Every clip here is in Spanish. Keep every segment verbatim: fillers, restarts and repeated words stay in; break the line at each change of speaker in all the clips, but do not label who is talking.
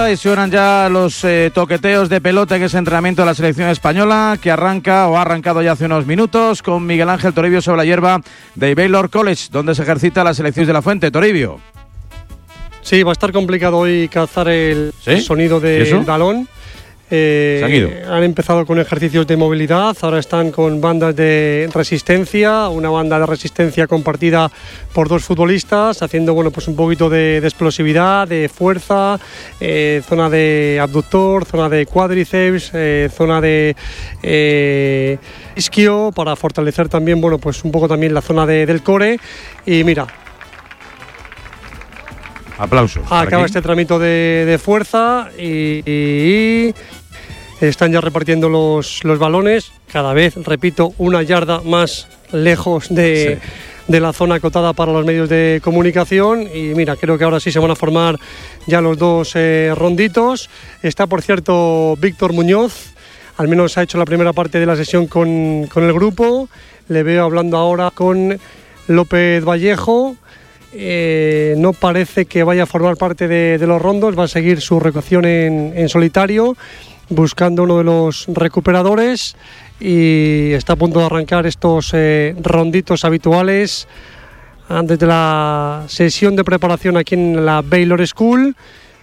Y suenan ya los eh, toqueteos de pelota en ese entrenamiento de la selección española que arranca o ha arrancado ya hace unos minutos con Miguel Ángel Toribio sobre la hierba de Baylor College, donde se ejercita la selección de la Fuente. Toribio.
Sí, va a estar complicado hoy cazar el
¿Sí?
sonido del balón. Eh,
¿Se han ido?
Han empezado con ejercicios de movilidad, ahora están con bandas de resistencia, una banda de resistencia compartida por dos futbolistas, haciendo bueno, pues un poquito de, de explosividad, de fuerza, eh, zona de abductor, zona de cuádriceps, eh, zona de eh, isquio, para fortalecer también bueno, pues un poco también la zona de, del core. Y mira,
aplausos.
acaba este tramito de, de fuerza y, y están ya repartiendo los, los balones, cada vez, repito, una yarda más lejos de, sí. de la zona acotada para los medios de comunicación. Y mira, creo que ahora sí se van a formar ya los dos eh, ronditos. Está, por cierto, Víctor Muñoz, al menos ha hecho la primera parte de la sesión con, con el grupo. Le veo hablando ahora con López Vallejo. Eh, no parece que vaya a formar parte de, de los rondos, va a seguir su rotación en, en solitario, buscando uno de los recuperadores, y está a punto de arrancar estos eh, ronditos habituales antes de la sesión de preparación aquí en la Baylor School.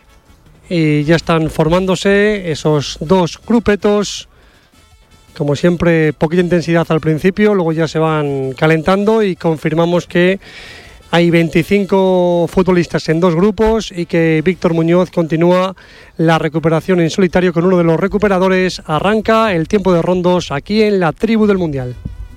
Y ya están formándose esos dos grupetos, como siempre poquita intensidad al principio, luego ya se van calentando, y confirmamos que hay veinticinco futbolistas en dos grupos y que Víctor Muñoz continúa la recuperación en solitario con uno de los recuperadores. Arranca el tiempo de rondos aquí en la tribu del Mundial.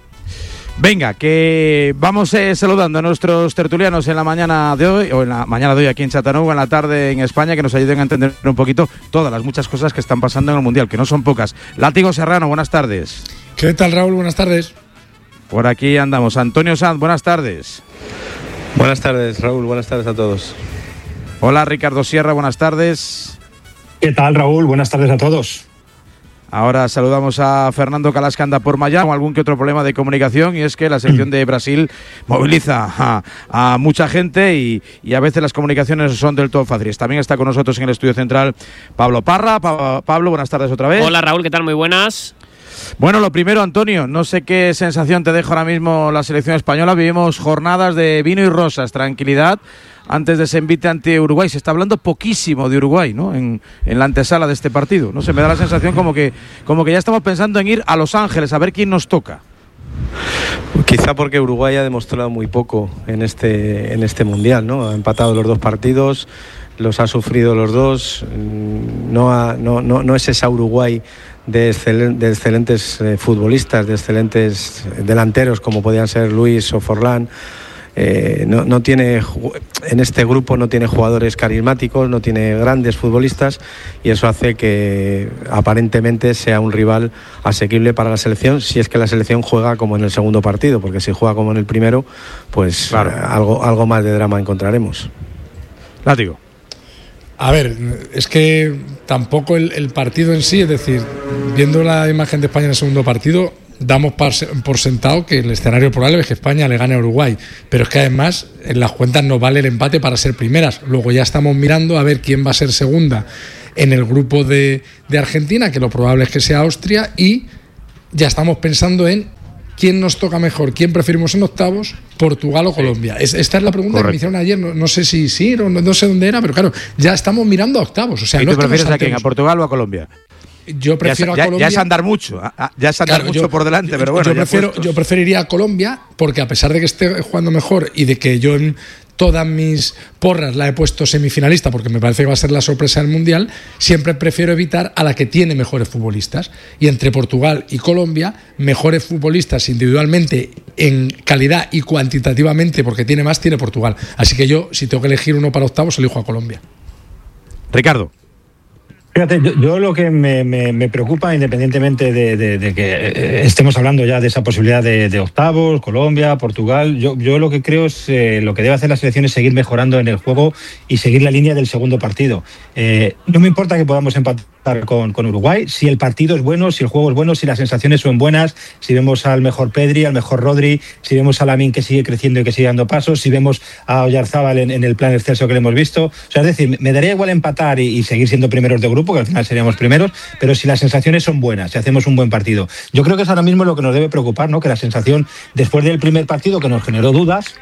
Venga, que vamos eh, saludando a nuestros tertulianos en la mañana de hoy, o en la mañana de hoy aquí en Chattanooga, en la tarde en España, que nos ayuden a entender un poquito todas las muchas cosas que están pasando en el Mundial, que no son pocas. Látigo Serrano, buenas tardes.
¿Qué tal, Raúl? Buenas tardes.
Por aquí andamos. Antonio Sanz, buenas tardes.
Buenas tardes, Raúl. Buenas tardes a todos.
Hola, Ricardo Sierra. Buenas tardes.
¿Qué tal, Raúl? Buenas tardes a todos.
Ahora saludamos a Fernando Calasca, anda por Miami, con algún que otro problema de comunicación, y es que la selección de Brasil moviliza a, a mucha gente y, y a veces las comunicaciones son del todo fáciles. También está con nosotros en el estudio central Pablo Parra. Pa- Pablo, buenas tardes otra vez.
Hola, Raúl, ¿qué tal? Muy buenas.
Bueno, lo primero, Antonio, no sé qué sensación te deja ahora mismo la selección española. Vivimos jornadas de vino y rosas, tranquilidad, antes de ese envite ante Uruguay. Se está hablando poquísimo de Uruguay, ¿no? En, en la antesala de este partido. No sé, me da la sensación como que, como que ya estamos pensando en ir a Los Ángeles a ver quién nos toca.
Quizá porque Uruguay ha demostrado muy poco en este, en este Mundial, ¿no? Ha empatado los dos partidos, los ha sufrido los dos. No, ha, no, no, no es esa Uruguay de, excelen, de excelentes eh, futbolistas, de excelentes delanteros como podían ser Luis o Forlán. Eh, no, no tiene, en este grupo no tiene jugadores carismáticos, no tiene grandes futbolistas, y eso hace que aparentemente sea un rival asequible para la selección, si es que la selección juega como en el segundo partido, porque si juega como en el primero, pues claro, eh, algo, algo más de drama encontraremos.
Látigo.
A ver, es que tampoco el, el partido en sí, es decir, viendo la imagen de España en el segundo partido, damos por sentado que el escenario probable es que España le gane a Uruguay, pero es que además en las cuentas no vale el empate para ser primeras. Luego ya estamos mirando a ver quién va a ser segunda en el grupo de, de Argentina, que lo probable es que sea Austria, y ya estamos pensando en quién nos toca mejor, quién preferimos en octavos, Portugal o Colombia. Es, esta es la pregunta Correcto. que me hicieron ayer, no, no sé si sí, no, no sé dónde era, pero claro, ya estamos mirando a octavos. O sea,
¿Y
no
tú prefieres a quién, a Portugal o a Colombia?
Yo prefiero
ya,
a Colombia.
Ya es andar mucho, ya es andar claro, mucho
yo,
por delante,
yo,
pero bueno.
Yo, prefiero, yo preferiría a Colombia, porque a pesar de que esté jugando mejor y de que yo en todas mis porras la he puesto semifinalista, porque me parece que va a ser la sorpresa del Mundial, siempre prefiero evitar a la que tiene mejores futbolistas. Y entre Portugal y Colombia, mejores futbolistas individualmente, en calidad y cuantitativamente, porque tiene más, tiene Portugal. Así que yo, si tengo que elegir uno para octavos, elijo a Colombia.
Ricardo.
Fíjate, yo, yo lo que me, me, me preocupa, independientemente de, de, de que estemos hablando ya de esa posibilidad de, de octavos, Colombia, Portugal, yo, yo lo que creo es eh, lo que debe hacer la selección es seguir mejorando en el juego y seguir la línea del segundo partido. Eh, no me importa que podamos empatar con, con Uruguay, si el partido es bueno, si el juego es bueno, si las sensaciones son buenas, si vemos al mejor Pedri, al mejor Rodri, si vemos a Lamine que sigue creciendo y que sigue dando pasos, si vemos a Oyarzábal en, en el plan excelso que le hemos visto. O sea, es decir, me daría igual empatar y, y seguir siendo primeros de grupo, que al final seríamos primeros, pero si las sensaciones son buenas, si hacemos un buen partido. Yo creo que es ahora mismo lo que nos debe preocupar, ¿no? Que la sensación, después del primer partido que nos generó dudas,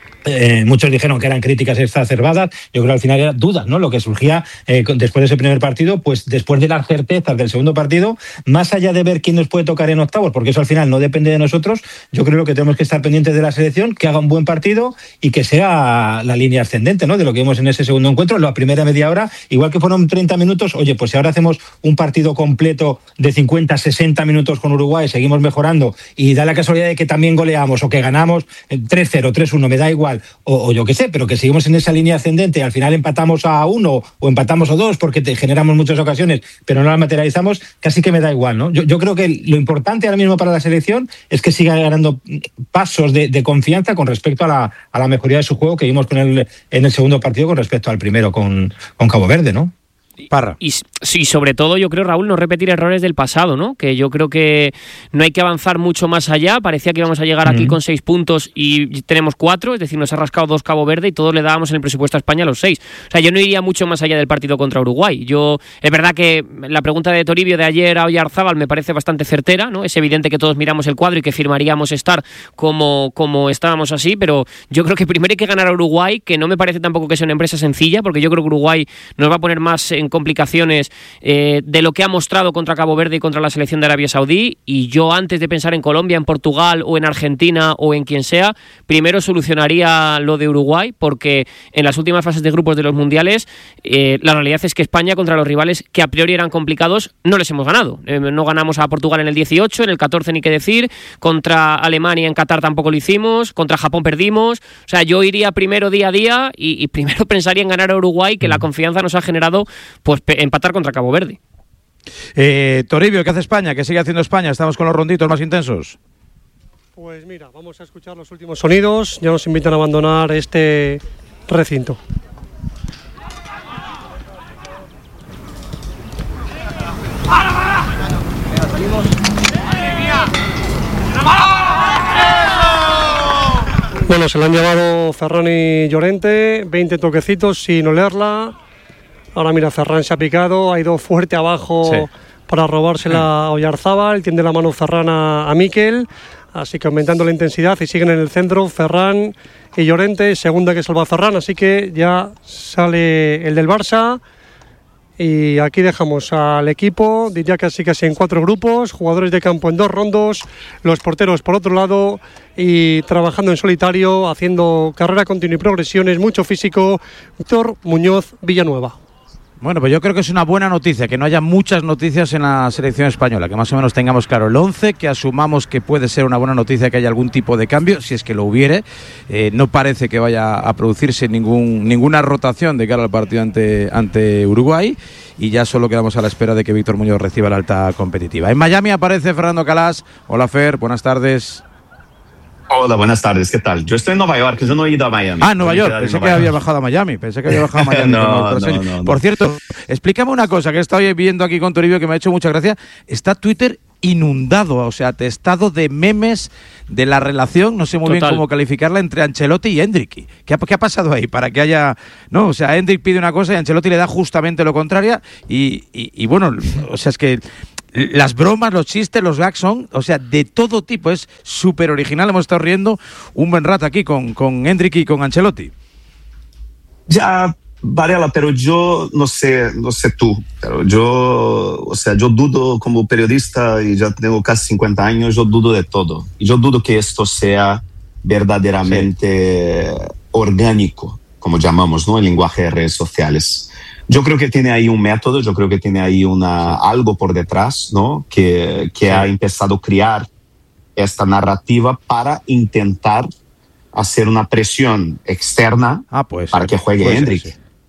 Eh, muchos dijeron que eran críticas exacerbadas, yo creo que al final eran dudas, ¿no? Lo que surgía eh, después de ese primer partido, pues después de las certezas del segundo partido, más allá de ver quién nos puede tocar en octavos, porque eso al final no depende de nosotros, yo creo que tenemos que estar pendientes de la selección, que haga un buen partido y que sea la línea ascendente, ¿no? De lo que vimos en ese segundo encuentro, la primera media hora, igual que fueron treinta minutos, oye, pues si ahora hacemos un partido completo de cincuenta, sesenta minutos con Uruguay, seguimos mejorando y da la casualidad de que también goleamos o que ganamos tres cero, tres uno, me da igual, O, o yo qué sé, pero que seguimos en esa línea ascendente y al final empatamos a uno o empatamos a dos porque te generamos muchas ocasiones, pero no las materializamos, casi que me da igual, ¿no? Yo, yo creo que lo importante ahora mismo para la selección es que siga ganando pasos de, de confianza con respecto a la, a la mejoría de su juego que vimos con el, en el segundo partido con respecto al primero con, con Cabo Verde, ¿no?
Parra.
Y sí, sobre todo yo creo, Raúl, no repetir errores del pasado, ¿no? Que yo creo que no hay que avanzar mucho más allá. Parecía que íbamos a llegar aquí uh-huh. con seis puntos y tenemos cuatro, es decir, nos ha rascado dos Cabo Verde y todos le dábamos en el presupuesto a España los seis. O sea, yo no iría mucho más allá del partido contra Uruguay. Yo, es verdad que la pregunta de Toribio de ayer a Oyarzábal me parece bastante certera, ¿no? Es evidente que todos miramos el cuadro y que firmaríamos estar como, como estábamos así, pero yo creo que primero hay que ganar a Uruguay, que no me parece tampoco que sea una empresa sencilla, porque yo creo que Uruguay nos va a poner más en complicaciones eh, de lo que ha mostrado contra Cabo Verde y contra la selección de Arabia Saudí, y yo antes de pensar en Colombia, en Portugal o en Argentina o en quien sea, primero solucionaría lo de Uruguay, porque en las últimas fases de grupos de los mundiales eh, la realidad es que España contra los rivales que a priori eran complicados no les hemos ganado. Eh, no ganamos a Portugal en el dieciocho, en el catorce ni qué decir, contra Alemania en Qatar tampoco lo hicimos, contra Japón perdimos. O sea, yo iría primero día a día y, y primero pensaría en ganar a Uruguay, que la confianza nos ha generado pues empatar contra Cabo Verde.
Eh, Toribio, ¿qué hace España? ¿Qué sigue haciendo España? Estamos con los ronditos más intensos.
Pues mira, vamos a escuchar los últimos sonidos. Ya nos invitan a abandonar este recinto. Bueno, se le han llevado Ferran y Llorente, veinte toquecitos sin olerla. Ahora mira, Ferran se ha picado, ha ido fuerte abajo sí. para robársela a Oyarzábal, tiende la mano Ferran a, a Mikel, así que aumentando la intensidad y siguen en el centro Ferran y Llorente, segunda que salva Ferran, así que ya sale el del Barça. Y aquí dejamos al equipo, diría casi casi en cuatro grupos, jugadores de campo en dos rondos, los porteros por otro lado y trabajando en solitario, haciendo carrera continua y progresiones, mucho físico, Víctor Muñoz Villanueva.
Bueno, pues yo creo que es una buena noticia, que no haya muchas noticias en la selección española, que más o menos tengamos claro el once, que asumamos que puede ser una buena noticia que haya algún tipo de cambio, si es que lo hubiere. Eh, no parece que vaya a producirse ningún, ninguna rotación de cara al partido ante, ante Uruguay, y ya solo quedamos a la espera de que Víctor Muñoz reciba la alta competitiva. En Miami aparece Fernando Calas. Hola, Fer, buenas tardes.
Hola, buenas tardes, ¿qué tal? Yo estoy en Nueva York, yo no he ido a Miami.
Ah, Nueva York, pensé que había bajado a Miami, pensé que había bajado a Miami.
no, no, no, no.
Por cierto, explícame una cosa que he estado viendo aquí con Toribio que me ha hecho mucha gracia. Está Twitter inundado, o sea, atestado de memes de la relación, no sé muy Total. bien cómo calificarla, entre Ancelotti y Hendrick. ¿Qué ha, ¿Qué ha pasado ahí? Para que haya... No, o sea, Hendrick pide una cosa y Ancelotti le da justamente lo contrario y, y, y bueno, o sea, es que... Las bromas, los chistes, los gags son, o sea, de todo tipo. Es súper original. Hemos estado riendo un buen rato aquí con, con Hendrick y con Ancelotti.
Ya, Varela, pero yo no sé, no sé tú, pero yo, o sea, yo dudo como periodista y ya tengo casi cincuenta años, yo dudo de todo. Y yo dudo que esto sea verdaderamente sí. orgánico, como llamamos, ¿no? El lenguaje de redes sociales. Yo creo que tiene ahí un método, yo creo que tiene ahí una, algo por detrás, ¿no? Que, que sí. ha empezado a crear esta narrativa para intentar hacer una presión externa
ah, pues,
para que juegue
pues,
Hendrick.
Sí.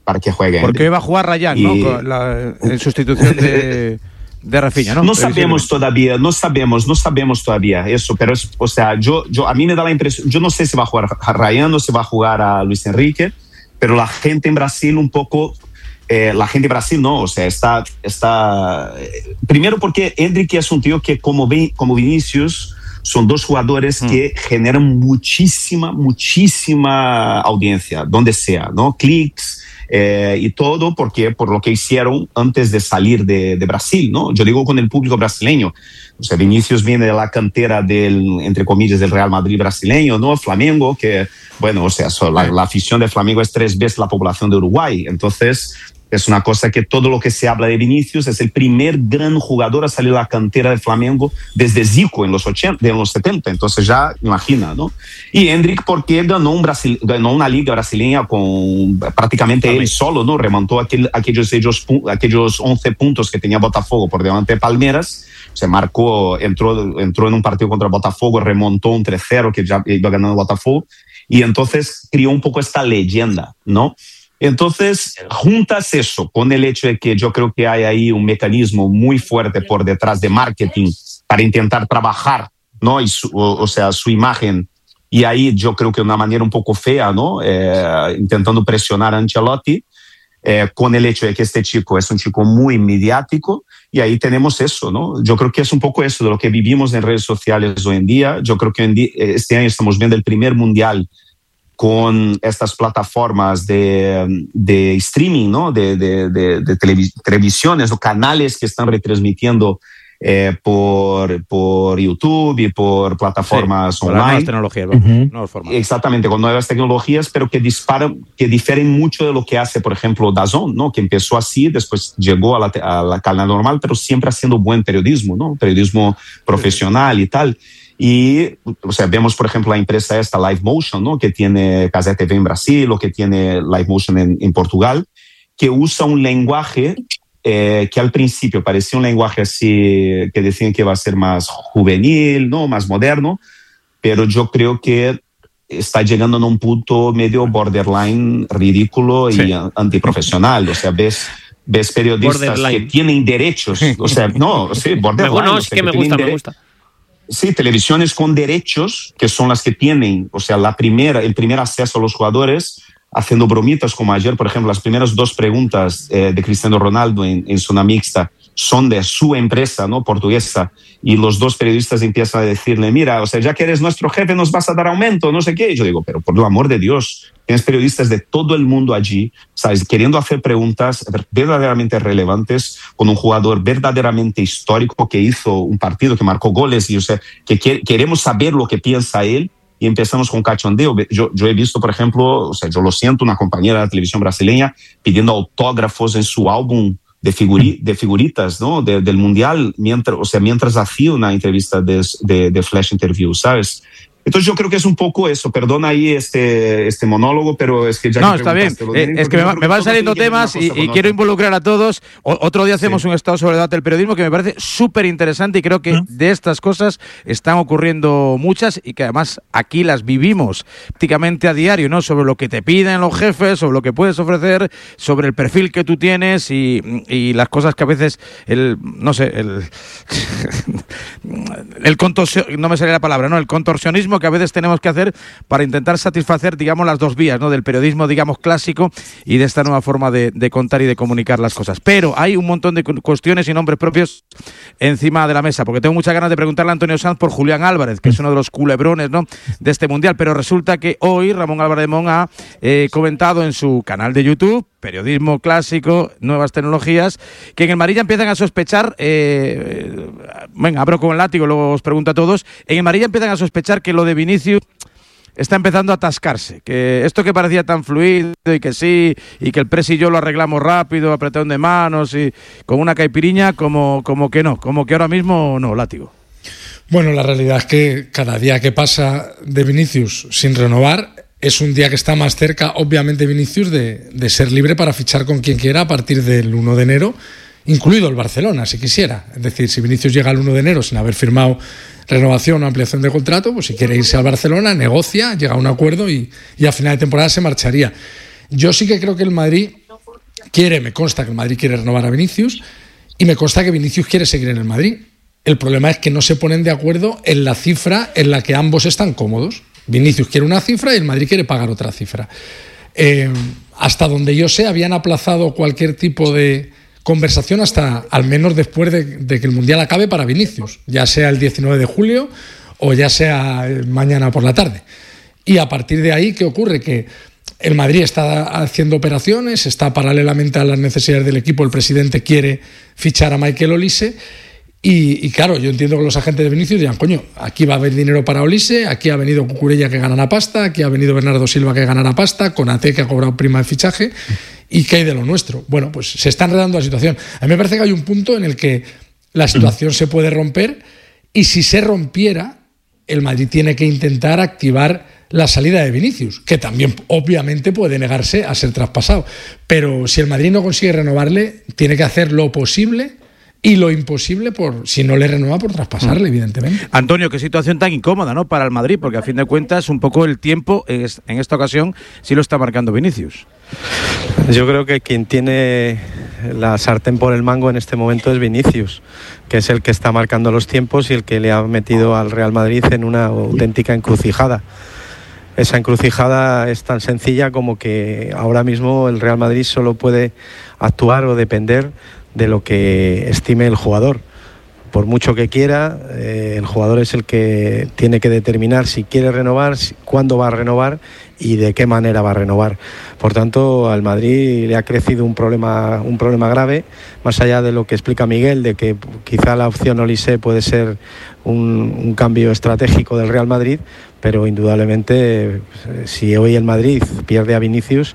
para que juegue.
Porque hoy va a jugar Rayán, y... ¿no? Con la, en sustitución de, de Rafinha, ¿no?
No sabemos todavía, no sabemos, no sabemos todavía eso, pero es, o sea, yo, yo, a mí me da la impresión, yo no sé si va a jugar a Rayán o si va a jugar a Luis Enrique, pero la gente en Brasil un poco, eh, la gente en Brasil no, o sea, está, está, eh, primero porque Endrick es un tío que como, como Vinicius, son dos jugadores mm. que generan muchísima, muchísima audiencia, donde sea, ¿no? Clics eh, y todo, porque por lo que hicieron antes de salir de, de Brasil, ¿no? Yo digo con el público brasileño. O sea, Vinicius viene de la cantera del, entre comillas, del Real Madrid brasileño, ¿no? Flamengo, que, bueno, o sea, la, la afición de Flamengo es tres veces la población de Uruguay. Entonces, es una cosa que todo lo que se habla de Vinicius es el primer gran jugador a salir de la cantera de Flamengo desde Zico en los ochenta, en los setenta. Entonces ya imagina, ¿no? Y Endrick porque ganó, un Brasil, ganó una liga brasileña con prácticamente él solo, ¿no? Remontó aquel, aquellos, ellos, aquellos once puntos que tenía Botafogo por delante de Palmeiras. Se marcó, entró, entró en un partido contra Botafogo, remontó un tres cero que ya iba ganando Botafogo. Y entonces crió un poco esta leyenda, ¿no? Entonces, juntas eso con el hecho de que yo creo que hay ahí un mecanismo muy fuerte por detrás de marketing para intentar trabajar, ¿no? Y su, o, o sea, su imagen. Y ahí yo creo que de una manera un poco fea, ¿no? Eh, intentando presionar a Ancelotti eh, con el hecho de que este chico es un chico muy mediático. Y ahí tenemos eso, ¿no? Yo creo que es un poco eso de lo que vivimos en redes sociales hoy en día. Yo creo que hoy en día, este año estamos viendo el primer mundial con estas plataformas de, de streaming, ¿no? de, de, de, de televis- televisiones o canales que están retransmitiendo eh, por, por YouTube y por plataformas sí, online. Nuevas
tecnologías, uh-huh. nuevos formatos.
Exactamente, con nuevas tecnologías, pero que disparan, que difieren mucho de lo que hace, por ejemplo, D A Z N, ¿no? Que empezó así, después llegó a la, a la canal normal, pero siempre haciendo buen periodismo, ¿no? Periodismo profesional y tal. Y, o sea, vemos, por ejemplo, la empresa esta, Live Motion, ¿no? Que tiene Cazé T V en Brasil o que tiene Live Motion en, en Portugal, que usa un lenguaje eh, que al principio parecía un lenguaje así, que decían que iba a ser más juvenil, ¿no? Más moderno, pero yo creo que está llegando a un punto medio borderline ridículo y sí. antiprofesional. O sea, ves... ves periodistas borderline. Que tienen derechos, o sea, no, sí, borderline.
Bueno, no,
o
es
sea,
que, que me gusta, dere- me gusta.
Sí, televisiones con derechos, que son las que tienen, o sea, la primera, el primer acceso a los jugadores, haciendo bromitas como ayer, por ejemplo, las primeras dos preguntas eh, de Cristiano Ronaldo en, en zona mixta son de su empresa, ¿no? Portuguesa, y los dos periodistas empiezan a decirle, mira, o sea, ya que eres nuestro jefe nos vas a dar aumento, no sé qué. Y yo digo, pero por el amor de Dios, tienes periodistas de todo el mundo allí, ¿sabes? Queriendo hacer preguntas verdaderamente relevantes con un jugador verdaderamente histórico que hizo un partido, que marcó goles, y o sea, que quer- queremos saber lo que piensa él, y empezamos con cachondeo. Yo, yo he visto, por ejemplo, o sea, yo lo siento, una compañera de la televisión brasileña pidiendo autógrafos en su álbum de, figuri, de figuritas, ¿no? De, del Mundial, mientras, o sea, mientras hacía una entrevista de, de, de Flash Interview, ¿sabes? Entonces yo creo que es un poco eso. Perdona ahí este, este monólogo, pero es que ya...
No,
que
está bien. Eh, es que me, me van saliendo temas y, y quiero involucrar a todos. O, otro día hacemos sí. un estado sobre el debate del periodismo que me parece súper interesante y creo que ¿Eh? de estas cosas están ocurriendo muchas y que además aquí las vivimos prácticamente a diario, ¿no? Sobre lo que te piden los jefes, sobre lo que puedes ofrecer, sobre el perfil que tú tienes y, y las cosas que a veces el, no sé, el, el contorsion, no me sale la palabra, ¿no? El contorsionismo que a veces tenemos que hacer para intentar satisfacer, digamos, las dos vías, ¿no? Del periodismo, digamos, clásico y de esta nueva forma de, de contar y de comunicar las cosas. Pero hay un montón de cuestiones y nombres propios encima de la mesa, porque tengo muchas ganas de preguntarle a Antonio Sanz por Julián Álvarez, que es uno de los culebrones, ¿no? de este Mundial, pero resulta que hoy Ramón Álvarez de Mon ha eh, comentado en su canal de YouTube, periodismo clásico, nuevas tecnologías, que en el Madrid ya empiezan a sospechar, eh, eh, venga, abro con el látigo, luego os pregunto a todos, en el Madrid ya empiezan a sospechar que lo de Vinicius está empezando a atascarse, que esto que parecía tan fluido y que sí, y que el Presi y yo lo arreglamos rápido, apretón de manos y con una caipiriña, como, como que no, como que ahora mismo no, látigo.
Bueno, la realidad es que cada día que pasa de Vinicius sin renovar es un día que está más cerca, obviamente, Vinicius, de, de ser libre para fichar con quien quiera a partir del uno de enero, incluido el Barcelona, si quisiera. Es decir, si Vinicius llega el uno de enero sin haber firmado renovación o ampliación de contrato, pues si quiere irse al Barcelona, negocia, llega a un acuerdo y, y a final de temporada se marcharía. Yo sí que creo que el Madrid quiere, me consta que el Madrid quiere renovar a Vinicius y me consta que Vinicius quiere seguir en el Madrid. El problema es que no se ponen de acuerdo en la cifra en la que ambos están cómodos. Vinicius quiere una cifra y el Madrid quiere pagar otra cifra. Eh, hasta donde yo sé, habían aplazado cualquier tipo de conversación hasta al menos después de, de que el Mundial acabe para Vinicius, ya sea el diecinueve de julio o ya sea mañana por la tarde. Y a partir de ahí, ¿qué ocurre? Que el Madrid está haciendo operaciones, está paralelamente a las necesidades del equipo, el presidente quiere fichar a Michael Olise. Y, y claro, yo entiendo que los agentes de Vinicius dirán, coño, aquí va a haber dinero para Olise, aquí ha venido Cucurella que ganará pasta, aquí ha venido Bernardo Silva que ganará pasta, Konaté que ha cobrado prima de fichaje, ¿y qué hay de lo nuestro? Bueno, pues se está enredando la situación. A mí me parece que hay un punto en el que la situación se puede romper y si se rompiera, el Madrid tiene que intentar activar la salida de Vinicius, que también obviamente puede negarse a ser traspasado. Pero si el Madrid no consigue renovarle, tiene que hacer lo posible y lo imposible por si no le renueva por traspasarle, evidentemente.
Antonio, qué situación tan incómoda, ¿no?, para el Madrid, porque a fin de cuentas un poco el tiempo es, en esta ocasión sí lo está marcando Vinicius.
Yo creo que quien tiene la sartén por el mango en este momento es Vinicius, que es el que está marcando los tiempos y el que le ha metido al Real Madrid en una auténtica encrucijada. Esa encrucijada es tan sencilla como que ahora mismo el Real Madrid solo puede actuar o depender de lo que estime el jugador. Por mucho que quiera, eh, el jugador es el que tiene que determinar si quiere renovar, si, cuándo va a renovar y de qué manera va a renovar. Por tanto, al Madrid le ha crecido un problema, un problema grave, más allá de lo que explica Miguel, de que quizá la opción Olise puede ser un, un cambio estratégico del Real Madrid, pero indudablemente si hoy el Madrid pierde a Vinicius,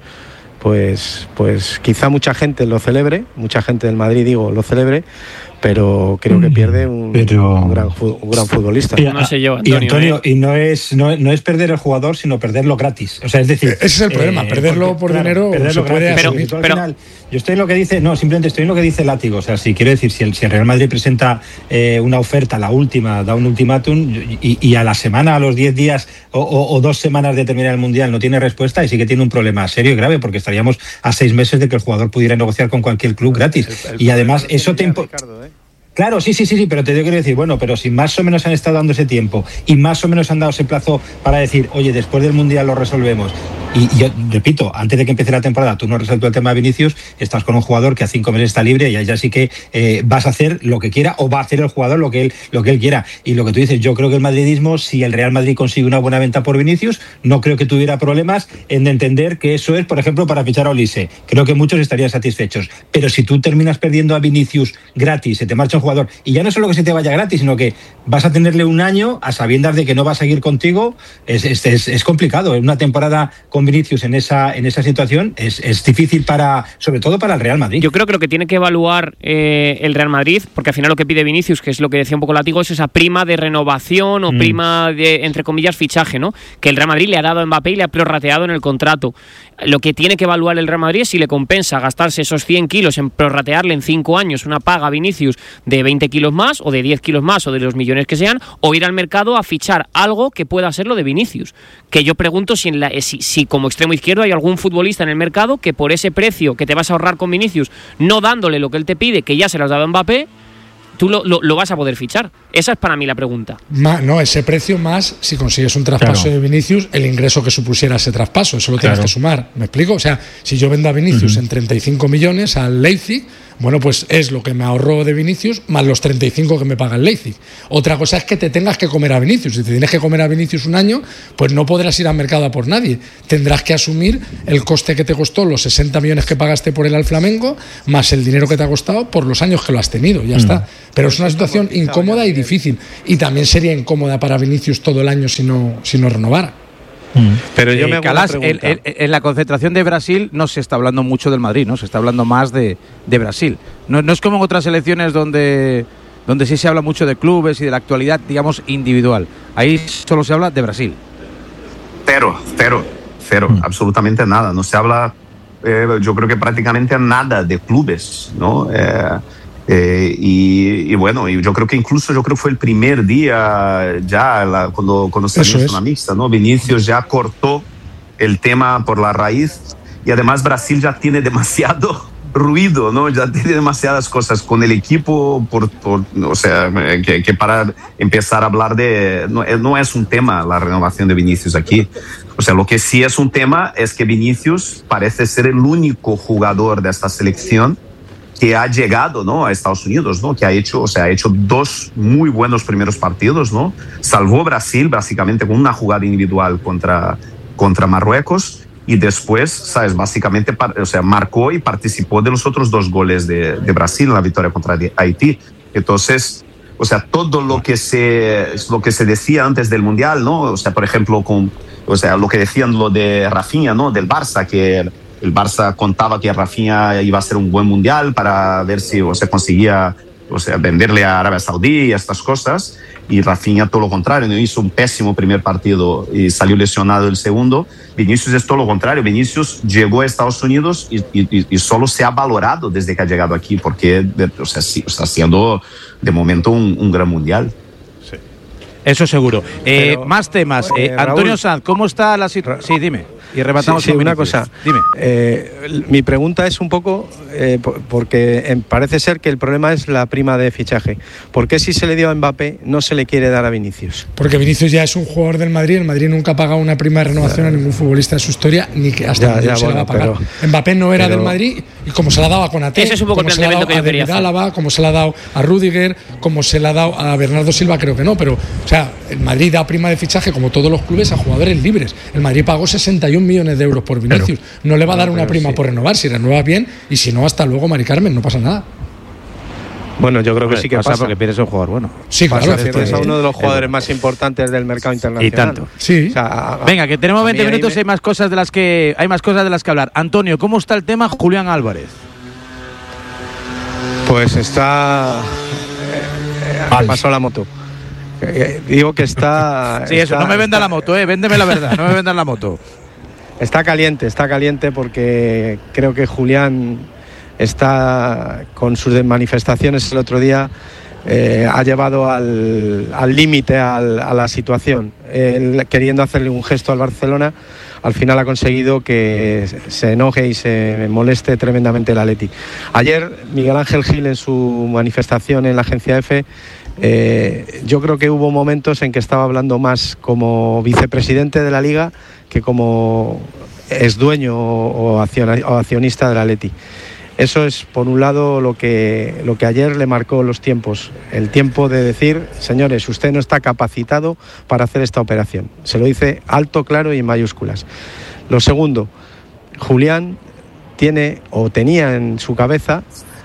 pues, pues quizá mucha gente lo celebre, mucha gente del Madrid, digo, lo celebre, pero creo que pierde un, pero, un, gran, un gran futbolista.
Y, no sé yo, Antonio,
y, Antonio,
¿eh?
y no es no, no es perder el jugador, sino perderlo gratis. O sea, es decir,
ese es el problema, eh, perderlo porque, por claro, dinero
perderlo
se puede
gratis,
asumir.
Pero,
pero,
al final, yo estoy en lo que dice, no, simplemente estoy en lo que dice Látigo. O sea, si quiero decir, si el, si el Real Madrid presenta eh, una oferta, la última, da un ultimátum y, y a la semana, a los diez días o, o, o dos semanas de terminar el Mundial no tiene respuesta, y sí que tiene un problema serio y grave, porque estaríamos a seis meses de que el jugador pudiera negociar con cualquier club gratis. El, el y además eso te impo- Ricardo, ¿eh? Claro, sí, sí, sí, sí, pero te quiero decir, bueno, pero si más o menos han estado dando ese tiempo y más o menos han dado ese plazo para decir, oye, después del Mundial lo resolvemos. Y, y yo repito, antes de que empiece la temporada, tú no has resuelto el tema de Vinicius, estás con un jugador que a cinco meses está libre y ya, ya sí que eh, vas a hacer lo que quiera, o va a hacer el jugador lo que él lo que él quiera. Y lo que tú dices, yo creo que el madridismo, si el Real Madrid consigue una buena venta por Vinicius, no creo que tuviera problemas en entender que eso es, por ejemplo, para fichar a Olise. Creo que muchos estarían satisfechos. Pero si tú terminas perdiendo a Vinicius gratis, se te marcha un jugador, y ya no solo que se te vaya gratis, sino que vas a tenerle un año a sabiendas de que no va a seguir contigo, es, es, es, es complicado. Una temporada con Vinicius en esa en esa situación es, es difícil para, sobre todo para el Real Madrid.
Yo creo que lo que tiene que evaluar eh, el Real Madrid, porque al final lo que pide Vinicius, que es lo que decía un poco Látigo, es esa prima de renovación o mm. prima de, entre comillas, fichaje, ¿no? Que el Real Madrid le ha dado a Mbappé y le ha prorrateado en el contrato. Lo que tiene que evaluar el Real Madrid es si le compensa gastarse esos cien kilos en prorratearle en cinco años una paga a Vinicius de veinte kilos más, o de diez kilos más, o de los millones que sean, o ir al mercado a fichar algo que pueda ser lo de Vinicius. Que yo pregunto si, en la, si, si como extremo izquierdo hay algún futbolista en el mercado que por ese precio que te vas a ahorrar con Vinicius, no dándole lo que él te pide, que ya se lo has dado a Mbappé, tú lo, lo, lo vas a poder fichar. Esa es para mí la pregunta.
Ma, no, ese precio más si consigues un traspaso claro. de Vinicius, el ingreso que supusiera ese traspaso, eso lo tienes claro. que sumar. ¿Me explico? O sea, si yo vendo a Vinicius uh-huh. en treinta y cinco millones al Leipzig, bueno, pues es lo que me ahorro de Vinicius más los treinta y cinco que me paga el Leipzig. Otra cosa es que te tengas que comer a Vinicius. Si te tienes que comer a Vinicius un año, pues no podrás ir al mercado a por nadie. Tendrás que asumir el coste que te costó, los sesenta millones que pagaste por él al Flamengo, más el dinero que te ha costado por los años que lo has tenido. Ya mm. está. Pero es una situación incómoda y difícil. Y también sería incómoda para Vinicius todo el año si no, si no renovara.
Pero yo eh, me hago Calás, una pregunta. En, en, en la concentración de Brasil no se está hablando mucho del Madrid, ¿no? Se está hablando más de, de Brasil. No, no es como en otras selecciones donde, donde sí se habla mucho de clubes y de la actualidad, digamos, individual. Ahí solo se habla de Brasil.
Cero, cero, cero, mm. absolutamente nada. No se habla, eh, yo creo que prácticamente nada de clubes, ¿no? Eh, Eh, y, y bueno, y yo creo que incluso yo creo que fue el primer día ya la, cuando, cuando salió es. una mixta, ¿no? Vinicius ya cortó el tema por la raíz, y además Brasil ya tiene demasiado ruido, ¿no? Ya tiene demasiadas cosas con el equipo, por, por, o sea, que, que para empezar a hablar de... No, no es un tema la renovación de Vinicius aquí. O sea, lo que sí es un tema es que Vinicius parece ser el único jugador de esta selección que ha llegado, ¿no?, a Estados Unidos, ¿no?, que ha hecho, o sea, ha hecho dos muy buenos primeros partidos, ¿no? Salvó Brasil básicamente con una jugada individual contra, contra Marruecos, y después, ¿sabes?, básicamente, o sea, marcó y participó de los otros dos goles de, de Brasil en la victoria contra Haití. Entonces, o sea, todo lo que se, lo que se decía antes del Mundial, ¿no? O sea, por ejemplo, con, o sea, lo que decían lo de Rafinha, ¿no?, del Barça, que el Barça contaba que Rafinha iba a ser un buen Mundial para ver si o sea, conseguía, o sea, venderle a Arabia Saudí y estas cosas. Y Rafinha todo lo contrario, ¿no? Hizo un pésimo primer partido y salió lesionado el segundo. Vinicius es todo lo contrario. Vinicius llegó a Estados Unidos y, y, y solo se ha valorado desde que ha llegado aquí, porque o sea, sí, está haciendo de momento un, un gran mundial.
Sí. Eso seguro. Eh, Pero, más temas. Eh, eh, Antonio Sanz, ¿cómo está la situación? Sí, dime. Y rematamos
sí, sí, una cosa.
Dime.
Eh, mi pregunta es un poco, eh, porque parece ser que el problema es la prima de fichaje. ¿Por qué si se le dio a Mbappé no se le quiere dar a Vinicius?
Porque Vinicius ya es un jugador del Madrid. El Madrid nunca ha pagado una prima de renovación ya, a ningún futbolista de su historia, ni que hasta ya, ya, se bueno, la va a pagar. Pero, Mbappé no era pero, del Madrid, y como se la daba con Ate,
ese es un poco
como se la ha dado a David Álava, como se la ha dado a Rüdiger, como se la ha dado a Bernardo Silva, creo que no, pero o sea, el Madrid da prima de fichaje, como todos los clubes, a jugadores libres. El Madrid pagó sesenta y un millones de euros por Vinicius. Pero, no le va a dar no, una prima sí. por renovar. Si renueva bien, y si no, hasta luego, Mari Carmen, no pasa nada.
Bueno, yo creo que sí que
pasa,
pasa
porque pierdes un jugador bueno.
Sí, claro.
Es uno de los jugadores más importantes del mercado internacional.
Y tanto.
Sí.
O sea, a, a, Venga, que tenemos veinte minutos, me... hay más cosas de las que hay más cosas de las que hablar. Antonio, ¿cómo está el tema Julián Álvarez?
Pues está eh, pasó la moto. Eh, digo que está.
Sí,
está,
eso. No me venda
está,
la moto, eh. Véndeme la verdad. No me vendan la moto.
Está caliente, está caliente porque creo que Julián está con sus manifestaciones el otro día, eh, ha llevado al límite a la situación. Él, queriendo hacerle un gesto al Barcelona, al final ha conseguido que se enoje y se moleste tremendamente el Atleti. Ayer Miguel Ángel Gil, en su manifestación en la agencia F, eh, yo creo que hubo momentos en que estaba hablando más como vicepresidente de la Liga que como es dueño o accionista del Atleti. Eso es, por un lado, lo que, lo que ayer le marcó los tiempos. El tiempo de decir, señores, usted no está capacitado para hacer esta operación. Se lo dice alto, claro y en mayúsculas. Lo segundo, Julián tiene o tenía en su cabeza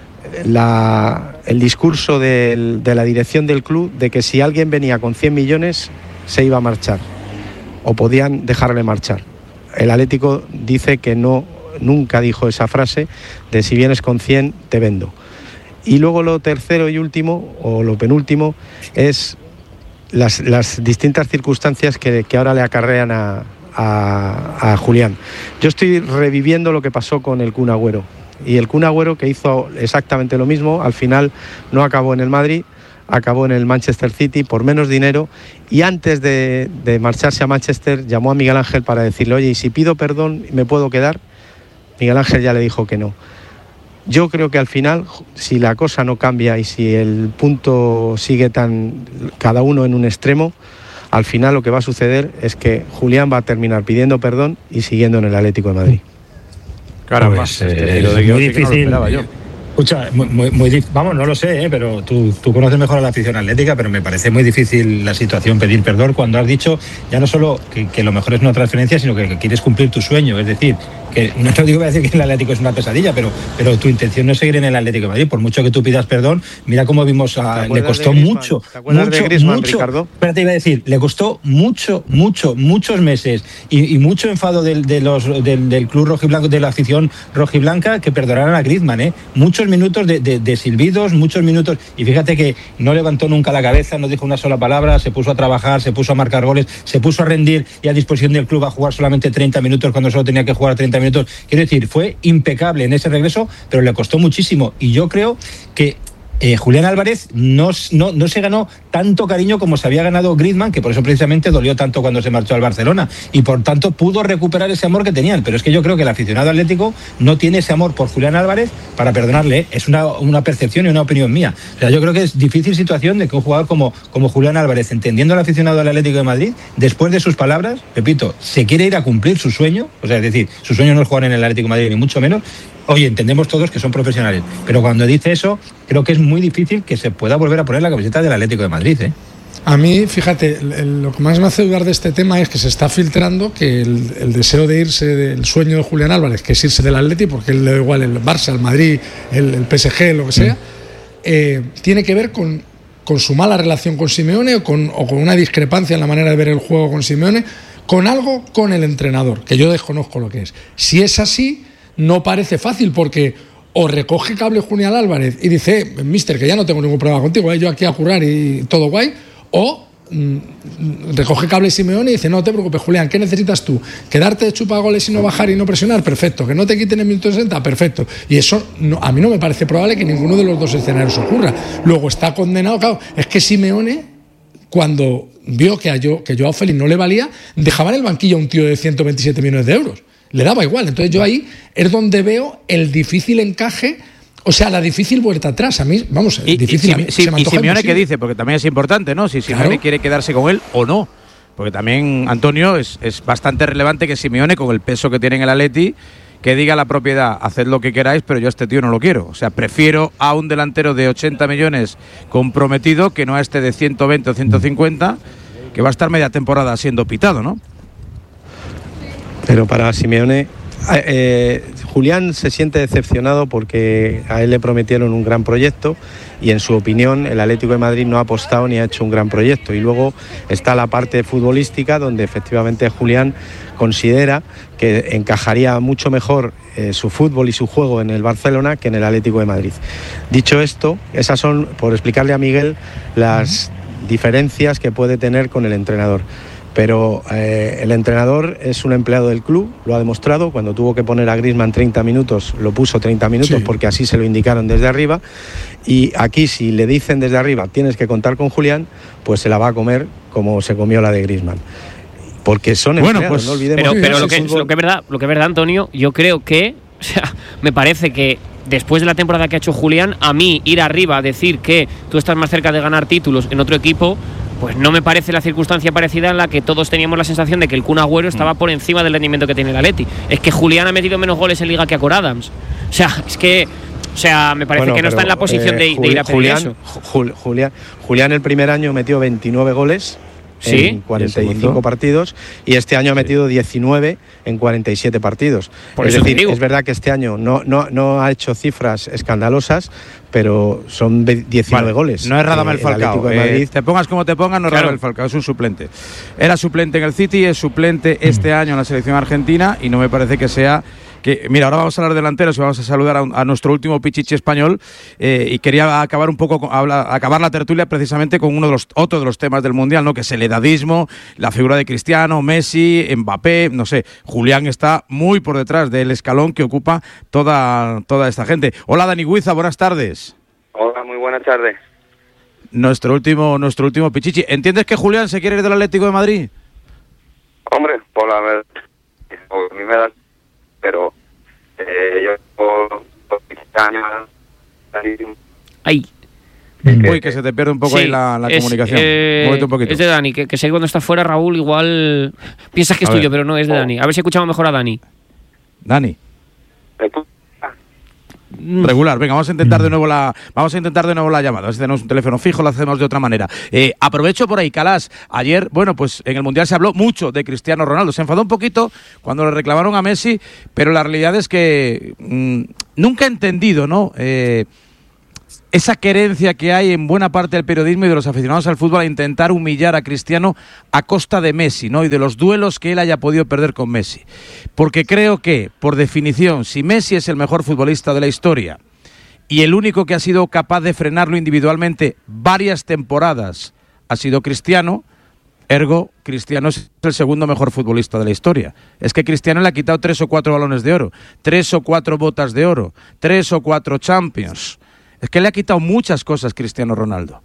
la, el discurso del, de la dirección del club de que si alguien venía con cien millones se iba a marchar o podían dejarle marchar. El Atlético dice que no, nunca dijo esa frase de si vienes con cien te vendo. Y luego lo tercero y último, o lo penúltimo, es las, las distintas circunstancias que, que ahora le acarrean a, a, a Julián. Yo estoy reviviendo lo que pasó con el Kun Agüero. Y el Kun Agüero, que hizo exactamente lo mismo, al final no acabó en el Madrid, acabó en el Manchester City por menos dinero, y antes de, de marcharse a Manchester llamó a Miguel Ángel para decirle, oye, y si pido perdón, ¿me puedo quedar? Miguel Ángel ya le dijo que no. Yo creo que al final, si la cosa no cambia y si el punto sigue tan cada uno en un extremo, al final lo que va a suceder es que Julián va a terminar pidiendo perdón y siguiendo en el Atlético de Madrid.
Claro, pues, eh, es muy difícil. No yo. Escucha, muy, muy, muy, vamos, no lo sé, ¿eh? pero tú, tú conoces mejor a la afición atlética, pero me parece muy difícil la situación pedir perdón cuando has dicho ya no solo que, que lo mejor es una transferencia, sino que, que quieres cumplir tu sueño. Es decir, que no te digo voy a decir que el Atlético es una pesadilla, pero, pero tu intención no es seguir en el Atlético de Madrid. Por mucho que tú pidas perdón, mira cómo vimos, a, le costó mucho,
¿te acuerdas
mucho,
de Griezmann,
mucho,
Ricardo?
Espérate, iba a decir, le costó mucho, mucho, muchos meses y, y mucho enfado del, de los, del, del club rojiblanco, de la afición rojiblanca, que perdonaran a Griezmann, ¿eh? Muchos minutos de, de de silbidos, muchos minutos, y fíjate que no levantó nunca la cabeza, no dijo una sola palabra, se puso a trabajar, se puso a marcar goles, se puso a rendir y a disposición del club a jugar solamente treinta minutos cuando solo tenía que jugar treinta minutos. Quiero decir, fue impecable en ese regreso, pero le costó muchísimo, y yo creo que Eh, Julián Álvarez no, no, no se ganó tanto cariño como se había ganado Griezmann, que por eso precisamente dolió tanto cuando se marchó al Barcelona, y por tanto pudo recuperar ese amor que tenían. Pero es que yo creo que el aficionado atlético no tiene ese amor por Julián Álvarez para perdonarle, ¿eh? Es una, una percepción y una opinión mía. O sea, yo creo que es difícil situación de que un jugador como, como Julián Álvarez, entendiendo al aficionado del Atlético de Madrid, después de sus palabras, repito, se quiere ir a cumplir su sueño, o sea, es decir, su sueño no es jugar en el Atlético de Madrid, ni mucho menos. Oye, entendemos todos que son profesionales, pero cuando dice eso, creo que es muy difícil que se pueda volver a poner la camiseta del Atlético de Madrid, ¿eh?
A mí, fíjate, lo que más me hace dudar de este tema es que se está filtrando que el, el deseo de irse, del sueño de Julián Álvarez, que es irse del Atlético, porque él le da igual el Barça, el Madrid, el, el P S G, lo que sea, mm. eh, tiene que ver con, con su mala relación con Simeone o con, o con una discrepancia en la manera de ver el juego con Simeone, con algo con el entrenador, que yo desconozco lo que es. Si es así, no parece fácil, porque o recoge cable Julián Álvarez y dice, eh, mister, que ya no tengo ningún problema contigo, eh, yo aquí a currar y todo guay, o mm, recoge cable Simeone y dice, no te preocupes, Julián, ¿qué necesitas tú? ¿Quedarte de chupagoles y no bajar y no presionar? Perfecto. ¿Que no te quiten en minuto sesenta? Perfecto. Y eso no, a mí no me parece probable que ninguno de los dos escenarios ocurra. Luego está condenado, claro, es que Simeone, cuando vio que a, yo, que Joao Félix no le valía, dejaba en el banquillo a un tío de ciento veintisiete millones de euros. Le daba igual. Entonces yo ahí es donde veo el difícil encaje, o sea, la difícil vuelta atrás. A mí, vamos,
y,
difícil.
Y,
a mí,
sí,
se me
y Simeone,
imposible.
¿qué dice? Porque también es importante, ¿no? Si Simeone
Claro.
quiere quedarse con él o no. Porque también, Antonio, es, es bastante relevante que Simeone, con el peso que tiene en el Atleti, que diga a la propiedad, haced lo que queráis, pero yo a este tío no lo quiero. O sea, prefiero a un delantero de ochenta millones comprometido que no a este de ciento veinte o ciento cincuenta, que va a estar media temporada siendo pitado, ¿no?
Pero para Simeone, eh, Julián se siente decepcionado porque a él le prometieron un gran proyecto y en su opinión el Atlético de Madrid no ha apostado ni ha hecho un gran proyecto. Y luego está la parte futbolística donde efectivamente Julián considera que encajaría mucho mejor eh, su fútbol y su juego en el Barcelona que en el Atlético de Madrid. Dicho esto, esas son, por explicarle a Miguel, las diferencias que puede tener con el entrenador. Pero eh, el entrenador es un empleado del club, lo ha demostrado. Cuando tuvo que poner a Griezmann treinta minutos, lo puso treinta minutos, sí, porque así se lo indicaron desde arriba. Y aquí, si le dicen desde arriba, tienes que contar con Julián, pues se la va a comer como se comió la de Griezmann. Porque son empleados,
bueno, pues,
no olvidemos.
Pero,
que
pero
es
lo, que,
fútbol.
lo, que es verdad, lo que es verdad, Antonio, yo creo que, o sea, me parece que después de la temporada que ha hecho Julián, a mí ir arriba a decir que tú estás más cerca de ganar títulos en otro equipo, pues no me parece la circunstancia parecida en la que todos teníamos la sensación de que el Kun Agüero estaba por encima del rendimiento que tiene el Atleti. Es que Julián ha metido menos goles en Liga que Acor Adams. O sea, es que, o sea, me parece bueno, que no está en la posición eh, de, de ir a pedir
Julián,
eso.
Jul, Julián, Julián el primer año metió veintinueve goles.
¿Sí?
En cuarenta y cinco partidos, y este año ha metido diecinueve en cuarenta y siete partidos.
Por
es
eso
decir, es verdad que este año no, no, no ha hecho cifras escandalosas, pero son diecinueve vale, goles.
No es Radamel eh, Falcao. Eh, te pongas como te pongas, no es claro. Radamel Falcao, es un suplente. Era suplente en el City, es suplente este año en la selección argentina, y no me parece que sea... Que, mira, ahora vamos a hablar de delanteros y vamos a saludar a, a nuestro último pichichi español, eh, y quería acabar un poco, con, habla, acabar la tertulia precisamente con uno de los otro de los temas del Mundial, ¿no? Que es el edadismo, la figura de Cristiano, Messi, Mbappé, no sé. Julián está muy por detrás del escalón que ocupa toda, toda esta gente. Hola, Dani Guiza, buenas tardes.
Hola, muy buenas tardes.
Nuestro último, nuestro último pichichi. ¿Entiendes que Julián se quiere ir del Atlético de Madrid?
Hombre, por la verdad, a mí me da... pero eh, yo por, por años...
Ay.
Que, Uy, que se te pierde un poco sí, ahí la, la es, comunicación.
Eh,
un poquito.
Es de Dani, que, que sé que cuando está fuera, Raúl, igual piensas que es a tuyo, ver. Pero no, es de Dani. A ver si escuchamos mejor a Dani.
Dani. Regular, venga, vamos a intentar de nuevo la vamos a intentar de nuevo la llamada. Si tenemos un teléfono fijo, lo hacemos de otra manera. Eh, aprovecho por ahí, Calas. Ayer, bueno, pues en el Mundial se habló mucho de Cristiano Ronaldo. Se enfadó un poquito cuando le reclamaron a Messi, pero la realidad es que mmm, nunca he entendido, ¿no? Eh, esa querencia que hay en buena parte del periodismo y de los aficionados al fútbol a intentar humillar a Cristiano a costa de Messi, ¿no? Y de los duelos que él haya podido perder con Messi. Porque creo que, por definición, si Messi es el mejor futbolista de la historia y el único que ha sido capaz de frenarlo individualmente varias temporadas ha sido Cristiano, ergo, Cristiano es el segundo mejor futbolista de la historia. Es que Cristiano le ha quitado tres o cuatro balones de oro, tres o cuatro botas de oro, tres o cuatro Champions. Es que le ha quitado muchas cosas Cristiano Ronaldo.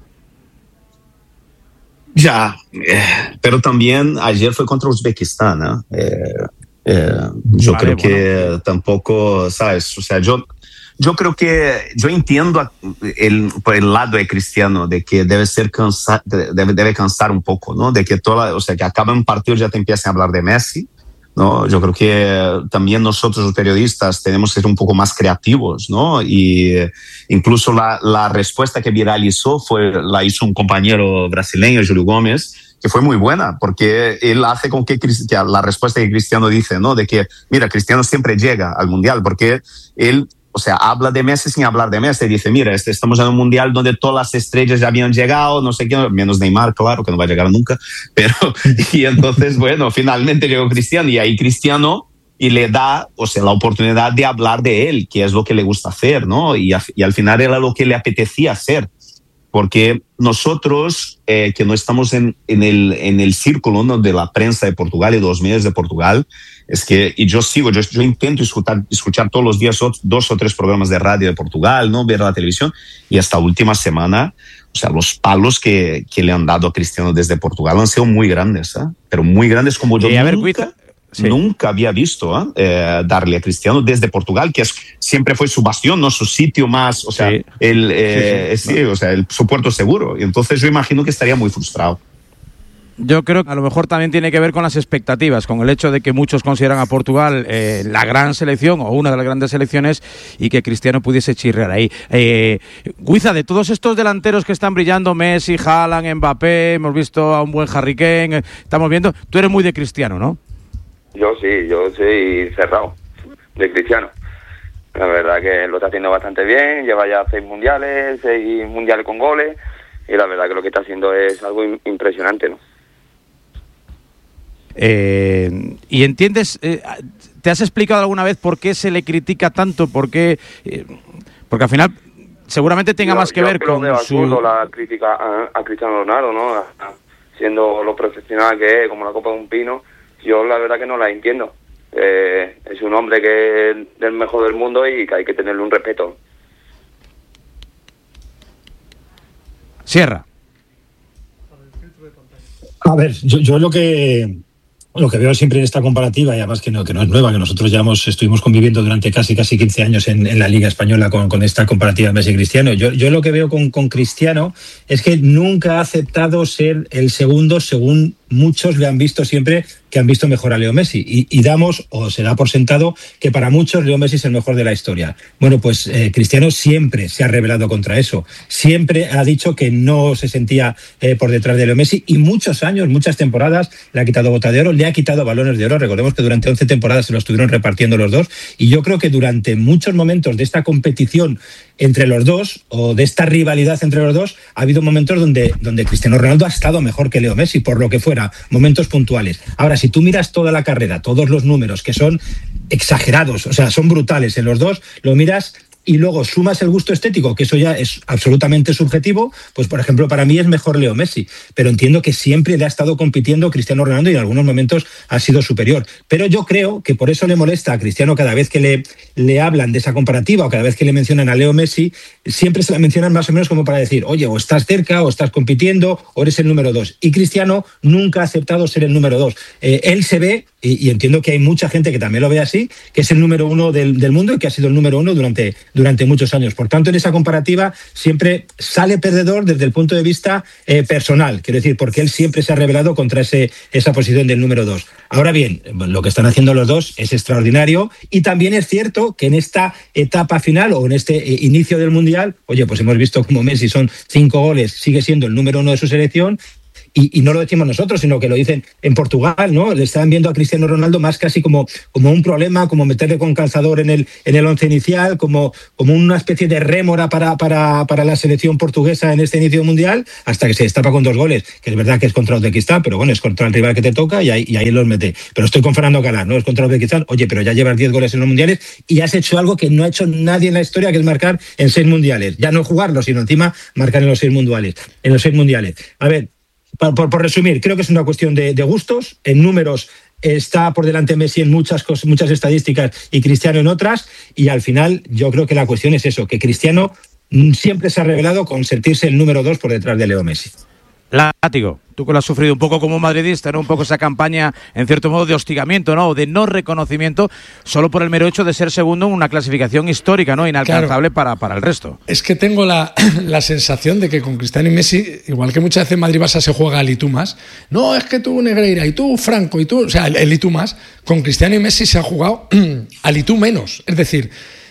Ya, eh, pero también ayer fue contra Uzbekistán, ¿eh? Eh, eh, yo vale, creo bueno. que tampoco, ¿sabes? O sea, yo, yo creo que yo entiendo el, por el lado de Cristiano de que debe ser cansa, debe, debe cansar un poco, ¿no? De que toda, o sea, que acaba un partido ya te empiecen a hablar de Messi, ¿no? Yo creo que también nosotros los periodistas tenemos que ser un poco más creativos, ¿no? Y incluso la, la respuesta que viralizó fue, la hizo un compañero brasileño, Júlio Gómez, que fue muy buena, porque él hace con que, que la respuesta que Cristiano dice, ¿no? De que, mira, Cristiano siempre llega al Mundial, porque él, o sea, habla de Messi sin hablar de Messi. Dice, mira, este, estamos en un mundial donde todas las estrellas ya habían llegado, no sé qué, menos Neymar, claro, que no va a llegar nunca. Pero, y entonces, bueno, finalmente llegó Cristiano, y ahí Cristiano y le da, o sea, la oportunidad de hablar de él, que es lo que le gusta hacer, ¿no? Y, a, y al final era lo que le apetecía hacer. Porque nosotros, eh, que no estamos en, en, el, en el círculo, ¿no?, de la prensa de Portugal y de los medios de Portugal, es que, y yo sigo, yo, yo intento escuchar, escuchar todos los días dos o tres programas de radio de Portugal, ¿no?, ver la televisión, y esta última semana, o sea, los palos que, que le han dado a Cristiano desde Portugal han sido muy grandes, ¿eh? Pero muy grandes, como yo
a ver,
nunca,
sí.
nunca había visto ¿eh? Eh, darle a Cristiano desde Portugal, que es, siempre fue su bastión, ¿no?, su sitio más, o sea, sí. el, eh, sí, sí, sí, no. o sea, el, su puerto seguro. Y entonces yo imagino que estaría muy frustrado.
Yo creo que a lo mejor también tiene que ver con las expectativas, con el hecho de que muchos consideran a Portugal eh, la gran selección o una de las grandes selecciones, y que Cristiano pudiese chirrear ahí. Eh, Guiza, de todos estos delanteros que están brillando, Messi, Haaland, Mbappé, hemos visto a un buen Harry Kane, eh, estamos viendo, tú eres muy de Cristiano, ¿no?
Yo sí, yo soy cerrado de Cristiano. La verdad que lo está haciendo bastante bien, lleva ya seis mundiales, seis mundiales con goles, y la verdad que lo que está haciendo es algo impresionante, ¿no?
Eh, y entiendes, eh, ¿te has explicado alguna vez por qué se le critica tanto? ¿Por qué? Eh, porque al final seguramente tenga yo, más que ver con su...
la crítica a, a Cristiano Ronaldo, ¿no? A, a, siendo lo profesional que es, como la copa de un pino, yo la verdad que no la entiendo. Eh, es un hombre que es el mejor del mundo y que hay que tenerle un respeto.
Sierra.
A ver, yo, yo lo que... Lo que veo siempre en esta comparativa, y además que no, que no es nueva, que nosotros ya hemos, estuvimos conviviendo durante casi casi quince años en, en la Liga Española con, con esta comparativa Messi-Cristiano. Yo, yo lo que veo con, con Cristiano es que nunca ha aceptado ser el segundo, según muchos le han visto siempre que han visto mejor a Leo Messi. Y, y damos, o se da por sentado, que para muchos Leo Messi es el mejor de la historia. Bueno, pues eh, Cristiano siempre se ha rebelado contra eso. Siempre ha dicho que no se sentía eh, por detrás de Leo Messi, y muchos años, muchas temporadas, le ha quitado bota de oro, le ha quitado balones de oro. Recordemos que durante once temporadas se lo estuvieron repartiendo los dos, y yo creo que durante muchos momentos de esta competición entre los dos, o de esta rivalidad entre los dos, ha habido momentos donde, donde Cristiano Ronaldo ha estado mejor que Leo Messi, por lo que fuera, momentos puntuales. Ahora, si tú miras toda la carrera, todos los números, que son exagerados, o sea, son brutales en los dos, lo miras y luego sumas el gusto estético, que eso ya es absolutamente subjetivo, pues por ejemplo para mí es mejor Leo Messi, pero entiendo que siempre le ha estado compitiendo Cristiano Ronaldo y en algunos momentos ha sido superior. Pero yo creo que por eso le molesta a Cristiano cada vez que le, le hablan de esa comparativa, o cada vez que le mencionan a Leo Messi, siempre se la mencionan más o menos como para decir, oye, o estás cerca, o estás compitiendo, o eres el número dos. Y Cristiano nunca ha aceptado ser el número dos. Eh, él se ve, y, y entiendo que hay mucha gente que también lo ve así, que es el número uno del, del mundo y que ha sido el número uno durante durante muchos años. Por tanto, en esa comparativa siempre sale perdedor desde el punto de vista eh, personal, quiero decir, porque él siempre se ha rebelado contra ese, esa posición del número dos. Ahora bien, lo que están haciendo los dos es extraordinario, y también es cierto que en esta etapa final, o en este eh, inicio del Mundial, oye, pues hemos visto como Messi son cinco goles, sigue siendo el número uno de su selección. Y, y no lo decimos nosotros, sino que lo dicen en Portugal, ¿no? Le están viendo a Cristiano Ronaldo más casi como, como un problema, como meterle con calzador en el, en el once inicial, como, como una especie de rémora para, para, para la selección portuguesa en este inicio mundial, hasta que se destapa con dos goles, que es verdad que es contra Uzbekistán, pero bueno, es contra el rival que te toca, y ahí, y ahí los mete. Pero estoy con Fernando Galán, ¿no? Es contra Uzbekistán, oye, pero ya llevas diez goles en los mundiales y has hecho algo que no ha hecho nadie en la historia, que es marcar en seis mundiales. Ya no jugarlo, sino encima marcar en los seis mundiales. En los seis mundiales. A ver, Por, por, por resumir, creo que es una cuestión de, de gustos. En números está por delante Messi en muchas cosas, muchas estadísticas, y Cristiano en otras, y al final yo creo que la cuestión es eso, que Cristiano siempre se ha revelado con sentirse el número dos por detrás de Leo Messi.
Látigo, tú que lo has sufrido un poco como madridista, ¿no? Un poco esa campaña, en cierto modo, de hostigamiento, ¿no? O de no reconocimiento, solo por el mero hecho de ser segundo en una clasificación histórica, ¿no? Inalcanzable claro. para, para el resto.
Es que tengo la, la sensación de que con Cristiano y Messi, igual que muchas veces en Madrid-Barça se juega al y tú más, no, es que tú Negreira, y tú Franco, y tú, o sea, el, el y tú más, con Cristiano y Messi se ha jugado al y tú menos. Es decir,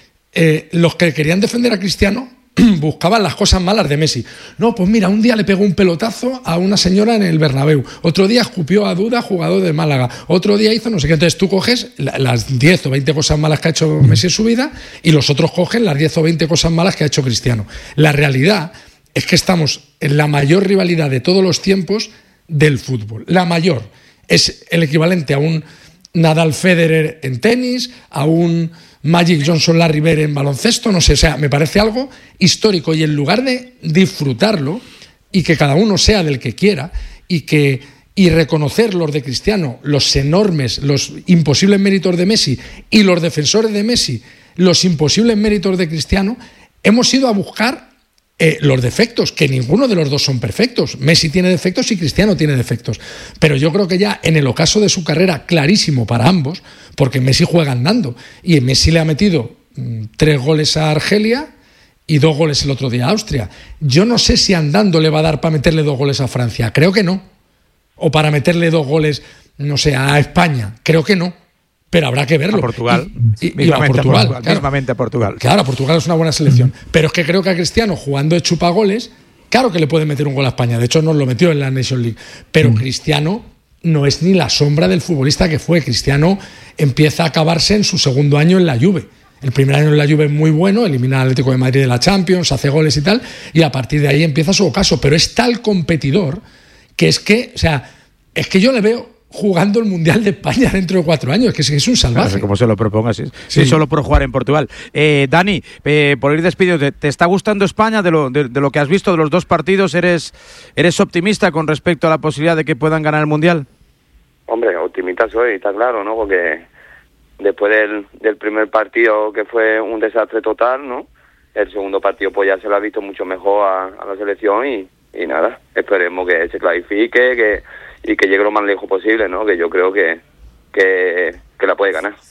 eh, los que querían defender a Cristiano buscaban las cosas malas de Messi. No, pues mira, un día le pegó un pelotazo a una señora en el Bernabéu, otro día escupió a Duda, jugador de Málaga, otro día hizo no sé qué. Entonces tú coges las diez o veinte cosas malas que ha hecho Messi en su vida y los otros cogen las diez o veinte cosas malas que ha hecho Cristiano. La realidad es que estamos en la mayor rivalidad de todos los tiempos del fútbol. La mayor. Es el equivalente a un Nadal Federer en tenis, a un Magic Johnson Larry Bird en baloncesto, no sé, o sea, me parece algo histórico, y en lugar de disfrutarlo y que cada uno sea del que quiera y que y reconocer los de Cristiano, los enormes, los imposibles méritos de Messi, y los defensores de Messi, los imposibles méritos de Cristiano, hemos ido a buscar Eh, los defectos, que ninguno de los dos son perfectos. Messi tiene defectos y Cristiano tiene defectos. Pero yo creo que ya en el ocaso de su carrera, clarísimo para ambos, porque Messi juega andando. Y Messi le ha metido mmm, tres goles a Argelia y dos goles el otro día a Austria. Yo no sé si andando le va a dar para meterle dos goles a Francia. Creo que no. O para meterle dos goles, no sé, a España. Creo que no. Pero habrá que verlo.
A Portugal.
Y, y, y a Portugal.
Portugal claro. Mismamente a Portugal.
Claro, Portugal es una buena selección. Pero es que creo que a Cristiano, jugando de chupagoles, claro que le puede meter un gol a España. De hecho, nos lo metió en la Nations League. Pero mm. Cristiano no es ni la sombra del futbolista que fue. Cristiano empieza a acabarse en su segundo año en la Juve. El primer año en la Juve es muy bueno, elimina al Atlético de Madrid de la Champions, hace goles y tal, y a partir de ahí empieza su ocaso. Pero es tal competidor que es que, o sea, es que yo le veo jugando el Mundial de España dentro de cuatro años, que es un salvaje.
Claro, como se lo proponga, sí. Sí, solo por jugar en Portugal. Eh, Dani, eh, por ir despidiendo, ¿te, ¿te está gustando España de lo, de, de lo que has visto de los dos partidos? ¿Eres, ¿Eres optimista con respecto a la posibilidad de que puedan ganar el Mundial?
Hombre, optimista soy, está claro, ¿no? Porque después del, del primer partido, que fue un desastre total, ¿no? El segundo partido pues ya se lo ha visto mucho mejor a, a la selección y, y nada, esperemos que se clasifique, que y que llegue lo más lejos posible, ¿no? Que yo creo que, que, que la puede ganar.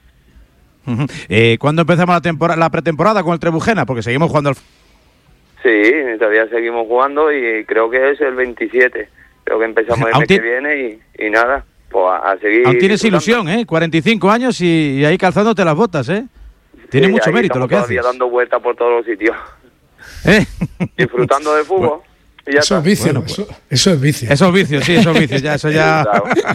Uh-huh. Eh, ¿Cuándo empezamos la temporada, la pretemporada con el Trebujena? Porque seguimos jugando al...
Sí, todavía seguimos jugando y creo que es el veintisiete. Creo que empezamos el mes que viene y, y nada, pues a, a seguir...
Aún tienes ilusión, ¿eh? cuarenta y cinco años y, y ahí calzándote las botas, ¿eh? Tiene sí, mucho mérito lo que haces.
Todavía dando vueltas por todos los sitios.
¿Eh?
Disfrutando de fútbol.
Bueno.
Y ya
eso, es vicio,
bueno, pues,
eso, eso es vicio.
Eso es vicio, sí, eso es vicio. Ya, eso ya...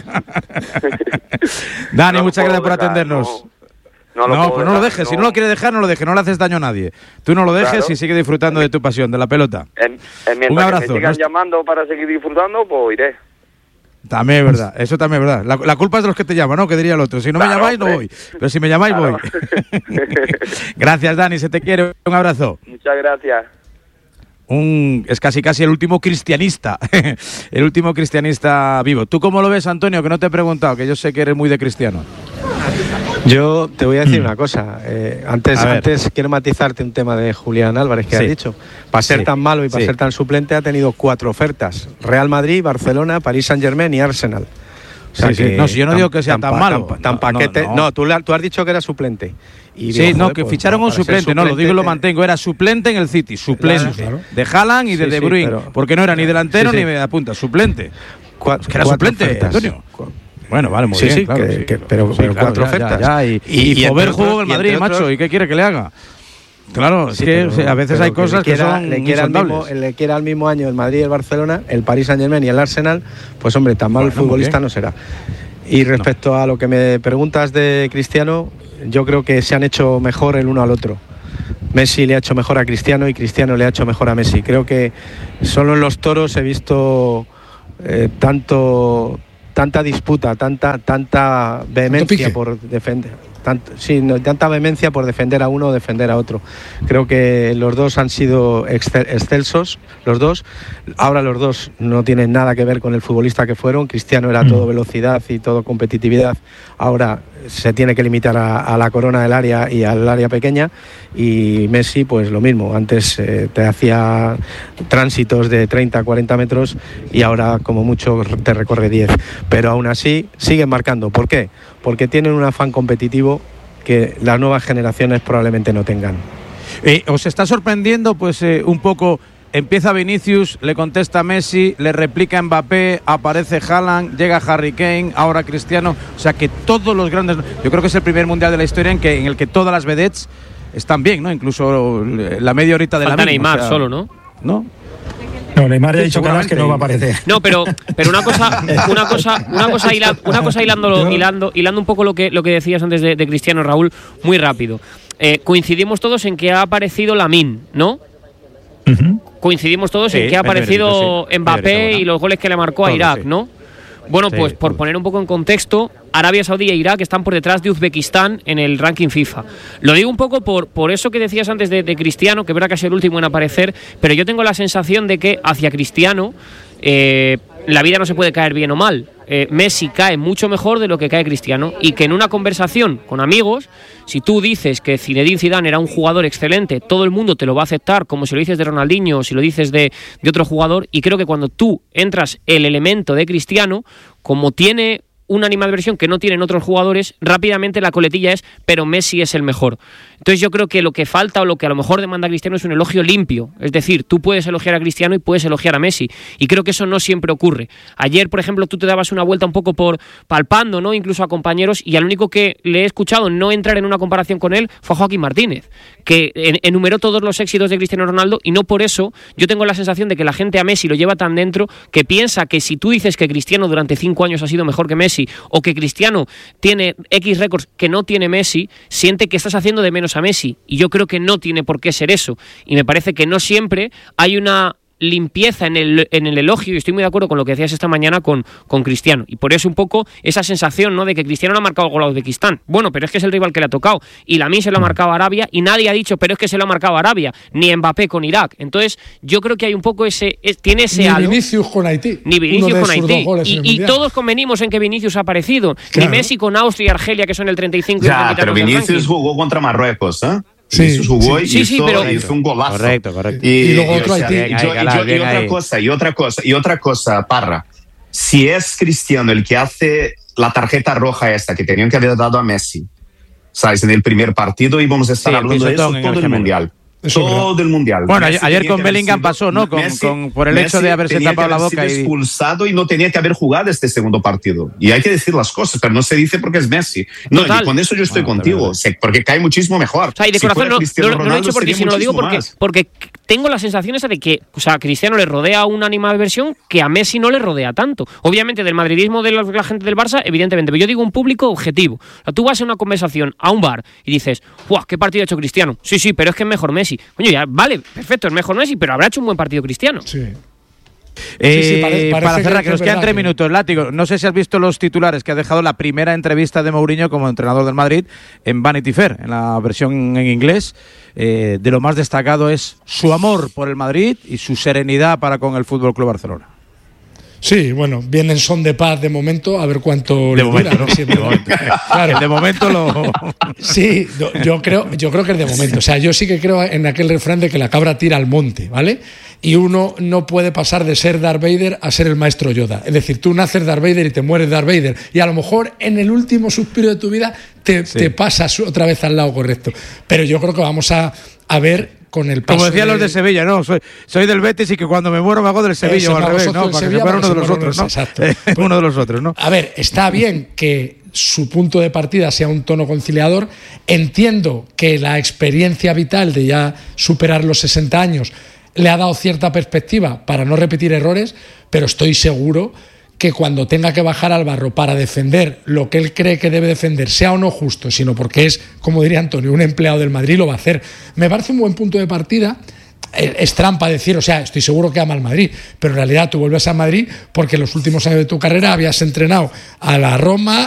Dani, no muchas gracias por dejar, atendernos. No, no, no pues no lo dejes. No. Si no lo quiere dejar, no lo dejes. No le haces daño a nadie. Tú no lo dejes claro. y sigue disfrutando de tu pasión, de la pelota.
En, en Un abrazo. Que me sigan ¿no? llamando para seguir disfrutando, pues iré.
También es verdad, eso también es verdad. La, la culpa es de los que te llaman, ¿no? Que diría el otro. Si no claro, me llamáis, hombre. no voy. Pero si me llamáis, claro. voy. Gracias, Dani. Se te quiere. Un abrazo.
Muchas gracias.
Un, es casi casi el último cristianista, el último cristianista vivo. ¿Tú cómo lo ves, Antonio? Que no te he preguntado, que yo sé que eres muy de Cristiano.
Yo te voy a decir mm. una cosa. Eh, antes, antes quiero matizarte un tema de Julián Álvarez que sí. has dicho. Para ser sí. tan malo y para sí. ser tan suplente ha tenido cuatro ofertas: Real Madrid, Barcelona, París Saint-Germain y Arsenal. O sea
sí,
que
sí. No, si yo no tan, digo que sea tan, tan malo.
Tan, tan
no,
paquete.
No, no.
no tú, tú has dicho que era suplente. Y
sí, digo, no, que pues, ficharon un suplente, suplente, no, lo digo y lo mantengo. Era suplente en el City, suplente claro, claro. de Haaland y de sí, De Bruyne, sí, pero, porque no era ni delantero sí, sí. ni media punta, suplente. Cu- es que era suplente, ofertas. Antonio. Bueno, vale, muy
sí,
bien,
sí,
claro.
Que,
Sí.
que, pero,
sí,
pero
claro,
cuatro
ya,
ofertas.
Ya, ya, y y, y, y Fover jugó en el Madrid, macho, otros, ¿y qué quiere que le haga? Claro, es sí, que pero, a veces hay cosas que, quiera, que son
le quiera, al mismo, le quiera al mismo año el Madrid y el Barcelona, el Paris Saint-Germain y el Arsenal, pues hombre, tan mal bueno, futbolista no será. Y respecto no. a lo que me preguntas de Cristiano, yo creo que se han hecho mejor el uno al otro. Messi le ha hecho mejor a Cristiano y Cristiano le ha hecho mejor a Messi. Creo que solo en los toros he visto eh, tanto tanta disputa, tanta tanta vehemencia por defender, tanto, sí, no, tanta vehemencia por defender a uno o defender a otro. Creo que los dos han sido excelsos, los dos. Ahora los dos no tienen nada que ver con el futbolista que fueron. Cristiano era todo velocidad y todo competitividad. Ahora se tiene que limitar a, a la corona del área y al área pequeña, y Messi pues lo mismo, antes eh, te hacía tránsitos de treinta a cuarenta metros y ahora como mucho te recorre diez, pero aún así siguen marcando. ¿Por qué? Porque tienen un afán competitivo que las nuevas generaciones probablemente no tengan.
Eh, ¿Os está sorprendiendo pues eh, un poco? Empieza Vinicius, le contesta Messi, le replica Mbappé, aparece Haaland, llega Harry Kane, ahora Cristiano. O sea que todos los grandes... Yo creo que es el primer mundial de la historia en, que, en el que todas las vedettes están bien, ¿no? Incluso la media horita de
Falta
la
Neymar,
o sea,
solo, ¿no?
¿No?
No, Neymar ha dicho que no va a aparecer.
No, pero, pero una cosa, una cosa, una cosa, hila, una cosa hilando, hilando, hilando un poco lo que, lo que decías antes de, de Cristiano, Raúl, muy rápido. Eh, coincidimos todos en que ha aparecido Lamine, ¿no?
Uh-huh.
Coincidimos todos sí, en que ha aparecido sí. Mbappé y los goles que le marcó a Irak, sí. ¿no? Bueno, pues sí, por sí. poner un poco en contexto, Arabia Saudí e Irak están por detrás de Uzbekistán en el ranking FIFA. Lo digo un poco por, por eso que decías antes de, de Cristiano, que verá que es el último en aparecer, pero yo tengo la sensación de que hacia Cristiano eh, la vida no se puede caer bien o mal. Eh, Messi cae mucho mejor de lo que cae Cristiano, y que en una conversación con amigos, si tú dices que Zinedine Zidane era un jugador excelente, todo el mundo te lo va a aceptar, como si lo dices de Ronaldinho o si lo dices de, de otro jugador, y creo que cuando tú entras el elemento de Cristiano, como tiene una animadversión que no tienen otros jugadores, rápidamente la coletilla es, pero Messi es el mejor. Entonces yo creo que lo que falta o lo que a lo mejor demanda Cristiano es un elogio limpio. Es decir, tú puedes elogiar a Cristiano y puedes elogiar a Messi. Y creo que eso no siempre ocurre. Ayer, por ejemplo, tú te dabas una vuelta un poco por palpando, ¿no? Incluso a compañeros, y al único que le he escuchado no entrar en una comparación con él fue a Joaquín Martínez, que enumeró todos los éxitos de Cristiano Ronaldo, y no por eso yo tengo la sensación de que la gente a Messi lo lleva tan dentro que piensa que si tú dices que Cristiano durante cinco años ha sido mejor que Messi, o que Cristiano tiene X récords que no tiene Messi, siente que estás haciendo de menos a Messi, y yo creo que no tiene por qué ser eso, y me parece que no siempre hay una limpieza en el, en el elogio, y estoy muy de acuerdo con lo que decías esta mañana con, con Cristiano, y por eso un poco esa sensación, ¿no?, de que Cristiano no ha marcado el gol a Uzbekistán. Bueno, pero es que es el rival que le ha tocado, y Lamine se lo ha marcado a Arabia, y nadie ha dicho, pero es que se lo ha marcado a Arabia, ni Mbappé con Irak. Entonces yo creo que hay un poco ese, es, tiene ese
ni
halo.
Vinicius con Haití,
ni Vinicius con Haití, y, y todos convenimos en que Vinicius ha aparecido, claro. Ni Messi con Austria y Argelia, que son el treinta y cinco y
ya, pero Vinicius jugó contra Marruecos, ¿eh? Sí, jugó y
sí, sí,
hizo,
pero...
hizo un golazo.
Correcto, correcto.
Y,
y luego
y,
otro
o sea,
Haití.
y, yo, y, yo, y otra cosa, y otra cosa, y otra cosa, Parra. Si es Cristiano el que hace la tarjeta roja esta que tenían que haber dado a Messi, ¿sabes? En el primer partido íbamos a estar
sí,
hablando de eso todo el, el mundial. Eso todo el mundial.
Bueno, Messi ayer con Bellingham pasó, ¿no? Con,
Messi,
con, por el
Messi
hecho de haberse tapado la boca.
Y
expulsado
y no tenía que haber jugado este segundo partido. Y hay que decir las cosas, pero no se dice porque es Messi. No, y con eso yo estoy bueno, contigo, porque cae muchísimo mejor.
O sea, y de
si
corazón no, no, no lo he dicho porque, sino lo digo porque, porque tengo la sensación esa de que, o sea, Cristiano le rodea una animadversión que a Messi no le rodea tanto. Obviamente del madridismo de la, la gente del Barça, evidentemente, pero yo digo un público objetivo. O sea, tú vas a una conversación a un bar y dices, ¡guau, qué partido ha hecho Cristiano! Sí, sí, pero es que es mejor Messi. Coño, ya, vale, perfecto, es mejor Messi, pero habrá hecho un buen partido Cristiano.
Sí.
Eh,
sí, sí, parece, parece
para cerrar, que, que nos quedan tres
que...
minutos, Látigo. No sé si has visto los titulares que ha dejado la primera entrevista de Mourinho como entrenador del Madrid en Vanity Fair, en la versión en inglés. Eh, de lo más destacado es su amor por el Madrid y su serenidad para con el Fútbol Club Barcelona.
Sí, bueno, vienen son de paz de momento, a ver cuánto
de
le
momento,
dura, ¿no? Sí,
de momento. Claro, de momento lo...
Sí, yo, yo, creo, yo creo que es de momento. O sea, yo sí que creo en aquel refrán de que la cabra tira al monte, ¿vale? Y uno no puede pasar de ser Darth Vader a ser el maestro Yoda. Es decir, tú naces Darth Vader y te mueres Darth Vader. Y a lo mejor en el último suspiro de tu vida te, sí. te pasas otra vez al lado correcto. Pero yo creo que vamos a, a ver... Con el paso
como decían
de...
los de Sevilla, no, soy, soy del Betis y que cuando me muero me hago del Sevilla. Eso, o al revés, ¿no? Para Sevilla, que fuera uno de los otros, ¿no?
Exacto.
Uno de los otros, ¿no?
A ver, está bien que su punto de partida sea un tono conciliador. Entiendo que la experiencia vital de ya superar los sesenta años le ha dado cierta perspectiva para no repetir errores, pero estoy seguro que cuando tenga que bajar al barro para defender lo que él cree que debe defender, sea o no justo, sino porque es, como diría Antonio, un empleado del Madrid, lo va a hacer. Me parece un buen punto de partida. Es trampa decir, o sea, estoy seguro que ama al Madrid, pero en realidad tú vuelves a Madrid porque en los últimos años de tu carrera habías entrenado a la Roma,